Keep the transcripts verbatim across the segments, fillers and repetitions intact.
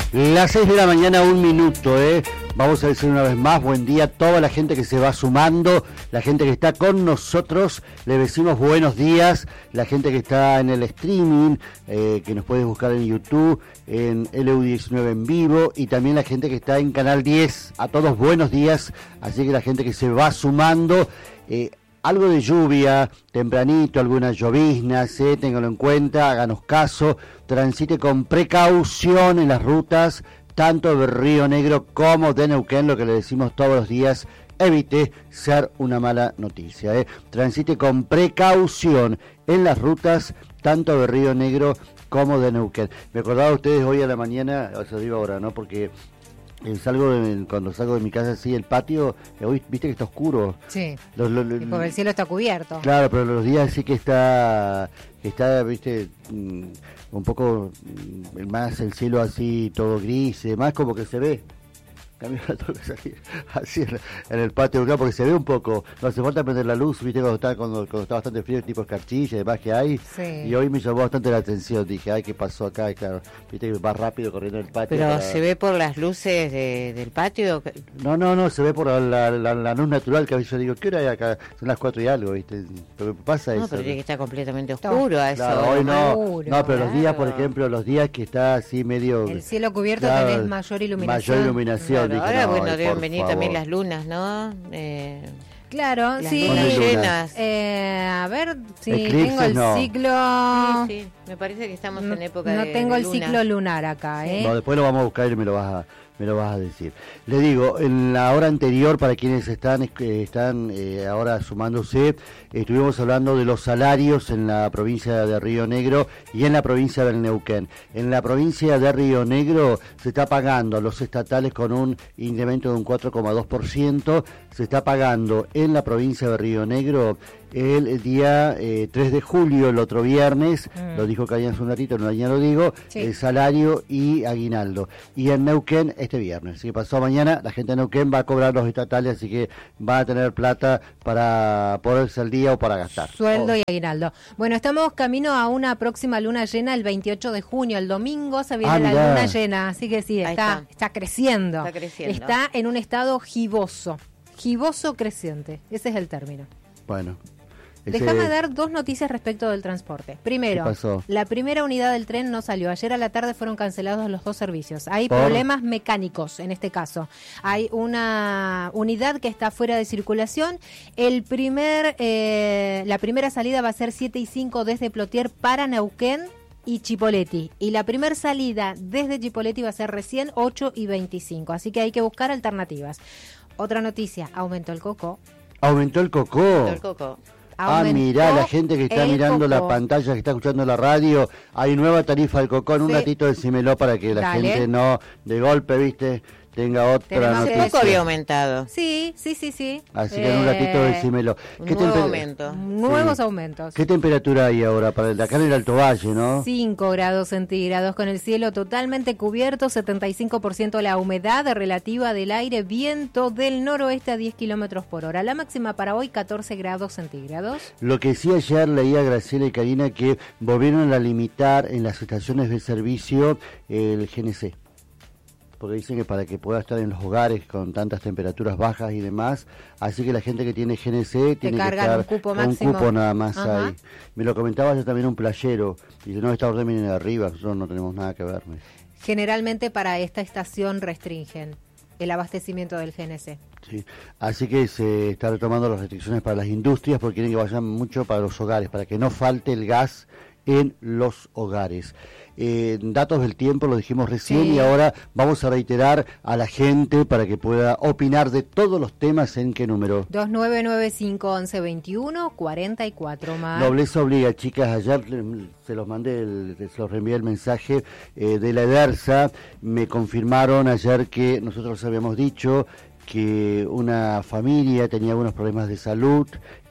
Las seis de la mañana, un minuto, ¿eh? Vamos a decir una vez más, buen día a toda la gente que se va sumando, la gente que está con nosotros, le decimos buenos días, la gente que está en el streaming, eh, que nos puedes buscar en YouTube, en L U diecinueve en vivo, y también la gente que está en Canal diez, a todos buenos días, así que la gente que se va sumando, eh, algo de lluvia, tempranito, algunas lloviznas, eh, ténganlo en cuenta, háganos caso, transite con precaución en las rutas, tanto de Río Negro como de Neuquén, lo que le decimos todos los días, evite ser una mala noticia. Eh. Transite con precaución en las rutas, tanto de Río Negro como de Neuquén. Me acordaba ustedes hoy a la mañana, o sea, digo ahora, ¿no? Porque eh, salgo de, cuando salgo de mi casa así, el patio, eh, hoy viste que está oscuro. Sí, los, los, los, y porque el cielo está cubierto. Claro, pero los días sí que está, que está, viste, mm, un poco mm, más el cielo así, todo gris y demás, como que se ve. Cambio la tengo que salir así en, en el patio, claro, porque se ve un poco, no hace falta prender la luz, viste, cuando está, cuando, cuando está bastante frío, tipo escarchilla y demás que hay, sí. Y hoy me llamó bastante la atención, dije, ay, ¿qué pasó acá? Y claro, viste que va rápido corriendo en el patio. Pero para... se ve por las luces de, del patio. No, no, no, se ve por la, la, la, la luz natural, que a veces yo digo, ¿qué hora hay acá? Son las cuatro y algo, viste, pero pasa no, eso. pero tiene que estar completamente oscuro a eso. Claro, hoy no, oscuro, no, pero claro. los días, por ejemplo, los días que está así medio... El cielo cubierto, claro, tenés mayor iluminación. Mayor iluminación, Claro, dije, ahora, no, bueno, ay, deben por venir favor. también las lunas, ¿no? Eh, Claro, las sí. lunas llenas. Eh, a ver, si Eclipses, tengo el no. ciclo... Sí, sí, me parece que estamos No, en época no de tengo de el luna. ciclo lunar acá, ¿eh? No, después lo vamos a buscar y me lo vas a, me lo vas a decir. Le digo, en la hora anterior, para quienes están, eh, están eh, ahora sumándose, estuvimos hablando de los salarios en la provincia de Río Negro y en la provincia del Neuquén. En la provincia de Río Negro se está pagando a los estatales con un incremento de un cuatro coma dos por ciento, se está pagando en la provincia de Río Negro el día eh, tres de julio, el otro viernes, mm. lo dijo Karina hace un ratito, no ya lo digo, sí. El salario y aguinaldo. Y en Neuquén este viernes, así que pasó mañana, la gente de Neuquén va a cobrar los estatales, así que va a tener plata para ponerse al día o para gastar. Sueldo oh. y aguinaldo. Bueno, estamos camino a una próxima luna llena el veintiocho de junio, el domingo se viene ah, la mirá. luna llena, así que sí, está, está. está creciendo. Está creciendo. Está en un estado giboso, giboso creciente, ese es el término. Bueno. Ese... Déjame dar dos noticias respecto del transporte. Primero, la primera unidad del tren no salió. Ayer a la tarde fueron cancelados los dos servicios. Hay ¿Por? problemas mecánicos en este caso. Hay una unidad que está fuera de circulación. El primer, eh, la primera salida va a ser siete y cinco desde Plotier para Neuquén y Chipoleti. Y la primera salida desde Chipoleti va a ser recién ocho y veinticinco. Así que hay que buscar alternativas. Otra noticia, aumentó el coco. ¿Aumentó el coco? Aumentó el coco. Ah, mirá, la gente que está mirando coco. la pantalla, que está escuchando la radio, hay nueva tarifa del coco. En un sí. ratito decímelo para que la Dale. gente no, de golpe, viste, tenga otra Tenemos noticia. El coco había aumentado. Sí, sí, sí, sí. Así que en un ratito decímelo. Un ¿Qué nuevo temper... aumento. Nuevos sí. aumentos. ¿Qué temperatura hay ahora para el, acá en el Alto Valle, no? cinco grados centígrados con el cielo totalmente cubierto, setenta y cinco por ciento la humedad relativa del aire, viento del noroeste a diez kilómetros por hora. La máxima para hoy, catorce grados centígrados. Lo que sí ayer leía Graciela y Karina que volvieron a limitar en las estaciones de servicio el G N C. Porque dicen que para que pueda estar en los hogares con tantas temperaturas bajas y demás, así que la gente que tiene G N C tiene que estar un cupo con máximo. un cupo nada más. Ajá. Ahí. Me lo comentaba yo también un playero, y dice, no, esta orden viene de arriba, nosotros no tenemos nada que ver. Generalmente para esta estación restringen el abastecimiento del G N C. Sí, así que se está retomando las restricciones para las industrias porque quieren que vayan mucho para los hogares, para que no falte el gas en los hogares. Eh, datos del tiempo lo dijimos recién sí. Y ahora vamos a reiterar a la gente para que pueda opinar de todos los temas. ¿En qué número? dos nueve nueve cinco once veintiuno cuarenta y cuatro más. Nobleza obliga, chicas. Ayer se los mandé, el, se los reenvié el mensaje eh, de la EDERSA. Me confirmaron ayer que nosotros habíamos dicho que una familia tenía algunos problemas de salud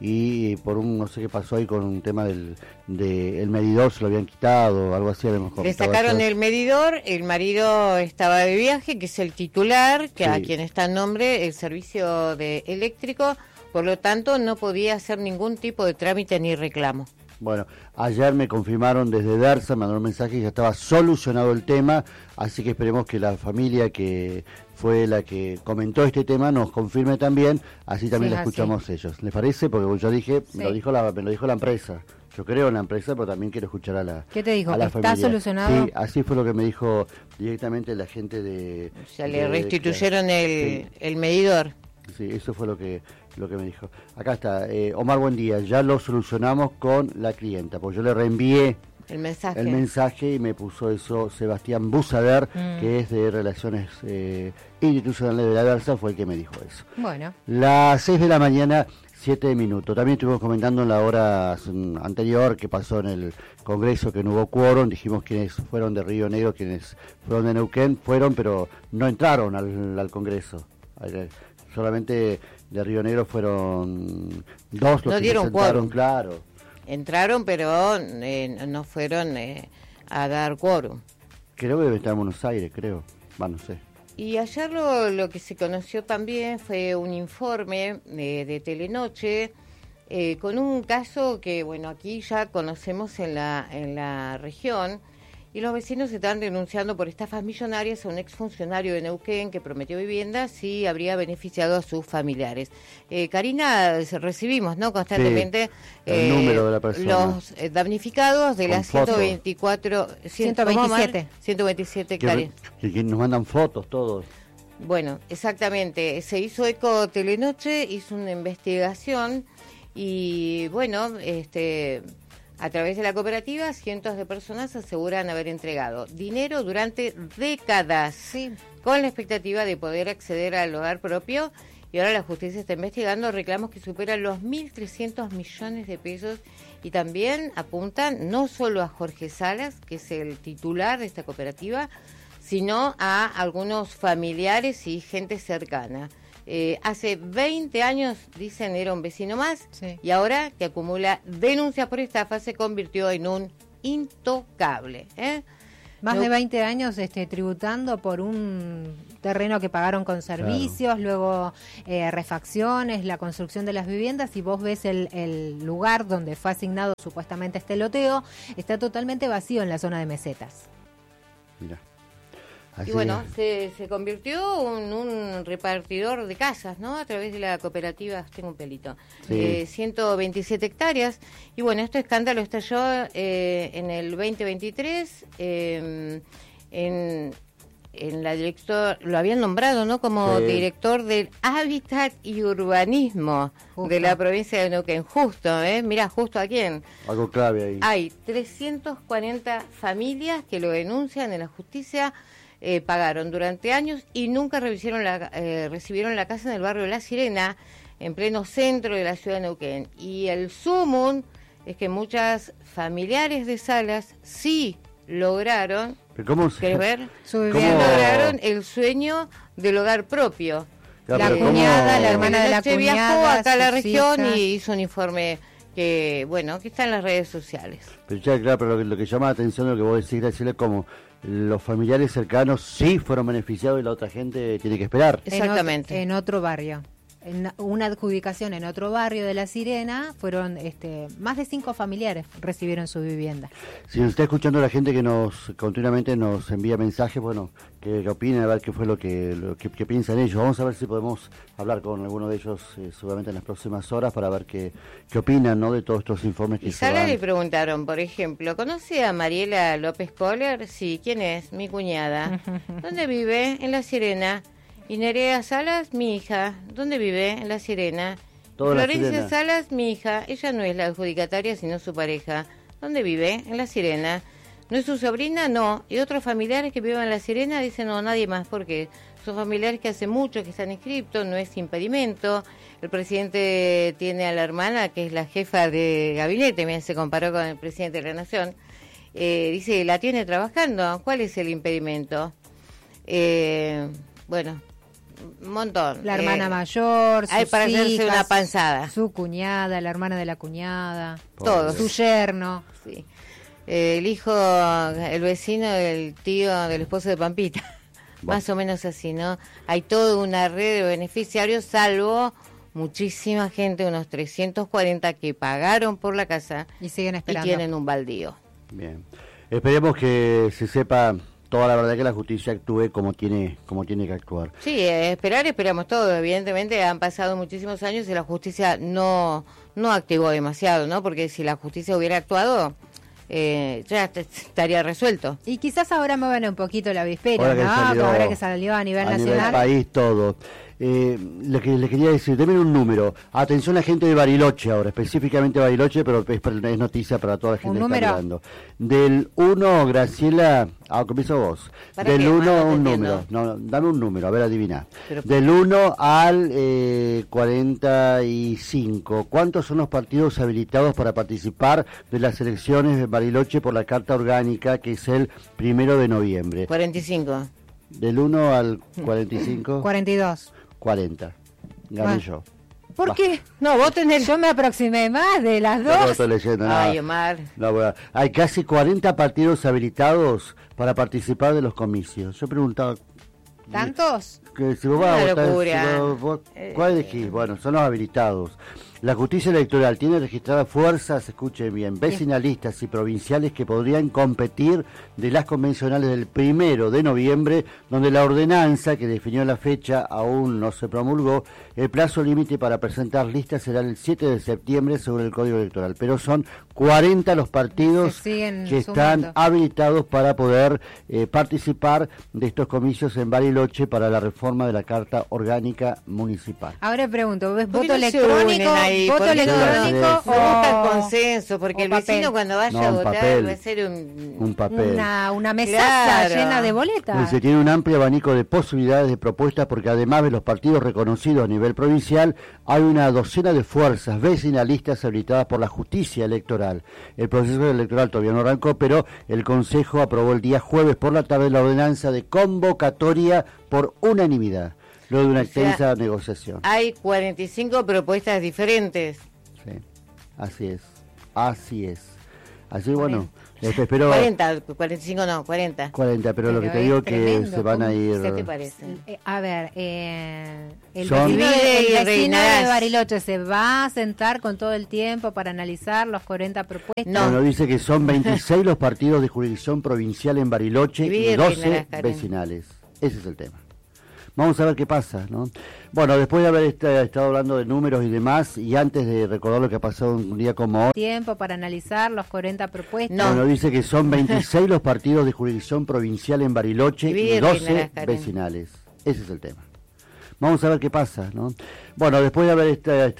y por un, no sé qué pasó ahí con un tema del de el medidor, se lo habían quitado, algo así. Le sacaron el medidor, el marido estaba de viaje, que es el titular, que sí. A quien está en nombre el servicio de eléctrico, por lo tanto no podía hacer ningún tipo de trámite ni reclamo. Bueno, ayer me confirmaron desde Dersa, me mandaron un mensaje y ya estaba solucionado el tema, así que esperemos que la familia que fue la que comentó este tema nos confirme también, así también sí, la escuchamos así. Ellos. ¿Les parece? Porque yo dije, sí. me, lo dijo la, me lo dijo la empresa. Yo creo en la empresa, pero también quiero escuchar a la ¿Qué te dijo? A la ¿Está familia. Solucionado? Sí, así fue lo que me dijo directamente la gente de... O sea, de, le restituyeron de, el, sí. el medidor. Sí, eso fue lo que lo que me dijo. Acá está, eh, Omar, buen día. Ya lo solucionamos con la clienta, porque yo le reenvié el mensaje, el mensaje y me puso eso Sebastián Busader, mm. que es de Relaciones eh, Institucionales de la Dersa, fue el que me dijo eso. Bueno. Las seis de la mañana, siete minutos. También estuvimos comentando en la hora anterior que pasó en el Congreso que no hubo quórum. Dijimos quienes fueron de Río Negro, quienes fueron de Neuquén, fueron, pero no entraron al, al Congreso. Solamente de Río Negro fueron dos los no que dieron presentaron, quórum. Claro. Entraron, pero eh, no fueron eh, a dar quórum. Creo que debe estar en Buenos Aires, creo. Bueno, no sé. Y ayer lo, lo que se conoció también fue un informe eh, de Telenoche eh, con un caso que, bueno, aquí ya conocemos en la, en la región. Y los vecinos están denunciando por estafas millonarias a un exfuncionario de Neuquén que prometió viviendas y habría beneficiado a sus familiares. Eh, Karina, recibimos no constantemente sí, el eh, número de la persona. Los eh, damnificados de las ciento veinticuatro, ciento veintisiete. ciento veintisiete hectáreas. Que, que nos mandan fotos todos. Bueno, exactamente. Se hizo eco Telenoche, hizo una investigación y bueno, este... a través de la cooperativa, cientos de personas aseguran haber entregado dinero durante décadas, sí. con la expectativa de poder acceder al hogar propio. Y ahora la justicia está investigando reclamos que superan los mil trescientos millones de pesos. Y también apuntan no solo a Jorge Salas, que es el titular de esta cooperativa, sino a algunos familiares y gente cercana. Eh, hace veinte años, dicen, era un vecino más, sí. y ahora que acumula denuncias por estafa se convirtió en un intocable. ¿eh? Más no, de veinte años este, tributando por un terreno que pagaron con servicios, claro. luego eh, refacciones, la construcción de las viviendas, y vos ves el, el lugar donde fue asignado supuestamente este loteo, está totalmente vacío en la zona de Mesetas. Mira. Así y bueno, se, se convirtió en un, un repartidor de casas, ¿no? A través de la cooperativa, tengo un pelito, sí. eh, ciento veintisiete hectáreas. Y bueno, este escándalo estalló eh, en el veinte veintitrés, eh, en, en la director, lo habían nombrado, ¿no? Como sí. director del Hábitat y Urbanismo justo. de la provincia de Neuquén. Justo, ¿eh? Mirá, justo a quién. Algo clave ahí. Hay trescientas cuarenta familias que lo denuncian en la justicia. Eh, pagaron durante años y nunca recibieron la, eh, recibieron la casa en el barrio de La Sirena, en pleno centro de la ciudad de Neuquén. Y el sumum es que muchas familiares de Salas sí lograron, ¿Cómo se... ¿querés ver? ¿Cómo? Lograron el sueño del hogar propio. Ya, la cuñada, ¿cómo? La hermana de la se cuñada, viajó acá a la región hijas. y hizo un informe que, bueno, que está en las redes sociales. Pero ya, claro, pero lo que, lo que llama la atención es lo que vos decís, Graciela, es como los familiares cercanos sí fueron beneficiados y la otra gente tiene que esperar. Exactamente. En, ot- en otro barrio. En una adjudicación en otro barrio de La Sirena, fueron este, más de cinco familiares recibieron su vivienda. Si nos está escuchando la gente que nos continuamente nos envía mensajes, bueno, que, que opinen, a ver qué fue lo que, lo que, que piensan ellos. Vamos a ver si podemos hablar con alguno de ellos eh, seguramente en las próximas horas para ver qué, qué opinan, ¿no? De todos estos informes que y se Sala van. Le preguntaron, por ejemplo, ¿conoce a Mariela López Kohler? Sí, ¿quién es? Mi cuñada. ¿Dónde vive? En La Sirena. Y Nerea Salas, mi hija. ¿Dónde vive? En La Sirena. Toda Florencia la Sirena. Salas, mi hija. Ella no es la adjudicataria, sino su pareja. ¿Dónde vive? En La Sirena. ¿No es su sobrina? No. ¿Y otros familiares que viven en La Sirena? Dicen, no, nadie más. Porque son familiares que hace mucho que están inscriptos, no es impedimento. El presidente tiene a la hermana, que es la jefa de gabinete, mira, se comparó con el presidente de la Nación. Eh, dice, la tiene trabajando. ¿Cuál es el impedimento? Eh, bueno... un montón. La hermana eh, mayor, sus hay para hacerse hijas, una panzada. Su cuñada, la hermana de la cuñada, todos. Su yerno. Sí. Eh, el hijo, el vecino del tío del esposo de Pampita. Bueno. Más o menos así, ¿no? Hay toda una red de beneficiarios, salvo muchísima gente, unos trescientos cuarenta que pagaron por la casa y siguen esperando. Y tienen un baldío. Bien, esperemos que se sepa toda la verdad, que la justicia actúe como tiene como tiene que actuar. Sí, eh, esperar, esperamos todo. Evidentemente han pasado muchísimos años y la justicia no no activó demasiado, ¿no? Porque si la justicia hubiera actuado, eh, ya estaría resuelto. Y quizás ahora mueven un poquito la avispero, ¿no? Que salió, ahora que salió a nivel a nacional. A nivel país todo. Eh, le, que, le quería decir, denme un número. Atención a la gente de Bariloche ahora, específicamente Bariloche, pero es, es noticia para toda la gente que está mirando. Del uno, Graciela, ah, comienzo vos. Del uno, un número. No, dame un número, a ver, adivina. Pero, Del uno al eh, cuarenta y cinco, ¿cuántos son los partidos habilitados para participar de las elecciones de Bariloche por la Carta Orgánica, que es el primero de noviembre? cuarenta y cinco. Del uno al cuarenta y cinco. cuarenta y dos. cuarenta. Gané bueno. yo. ¿Por Va. qué? No, vos tenés... Yo me aproximé más de las dos. No estoy leyendo nada. Ay, Omar. No, bueno, hay casi cuarenta partidos habilitados para participar de los comicios. Yo preguntaba... ¿Tantos? Que si vos vas a votar, locura. Si vos, ¿cuál elegís? Bueno, son los habilitados. La justicia electoral tiene registradas fuerzas, escuchen bien, vecinalistas y provinciales que podrían competir de las convencionales del primero de noviembre, donde la ordenanza que definió la fecha aún no se promulgó. El plazo límite para presentar listas será el siete de septiembre según el Código Electoral, pero son cuarenta los partidos que sumando. Están habilitados para poder eh, participar de estos comicios en Bariloche para la reforma de la Carta Orgánica Municipal. Ahora pregunto, ¿ves voto electrónico? Ahí, ¿Voto electrónico o busca el consenso? Porque el vecino papel. Cuando vaya no, a votar papel, va a ser un, un papel. Una, una mesaza claro. llena de boletas. Se tiene un amplio abanico de posibilidades de propuestas porque además de los partidos reconocidos a nivel provincial, hay una docena de fuerzas vecinalistas habilitadas por la justicia electoral. El proceso electoral todavía no arrancó, pero el Consejo aprobó el día jueves por la tarde la ordenanza de convocatoria por unanimidad. Luego de una extensa o sea, negociación. Hay cuarenta y cinco propuestas diferentes. Sí, así es, así es. Así bueno, espero... cuarenta, cuarenta y cinco no, cuarenta. cuarenta, pero, pero lo que te digo es que tremendo. Se van a ir... ¿Qué te parece? Eh, a ver, eh, el Son... vecino, de, el vecino de Bariloche se va a sentar con todo el tiempo para analizar los cuarenta propuestas. No, bueno, dice que son veintiséis los partidos de jurisdicción provincial en Bariloche y doce vecinales. Ese es el tema. Vamos a ver qué pasa, ¿no? Bueno, después de haber estado hablando de números y demás, y antes de recordar lo que ha pasado un día como hoy... Tiempo para analizar los cuarenta propuestas. No. Bueno, dice que son veintiséis los partidos de jurisdicción provincial en Bariloche y doce vecinales. Ese es el tema. Vamos a ver qué pasa, ¿no? Bueno, después de haber estado...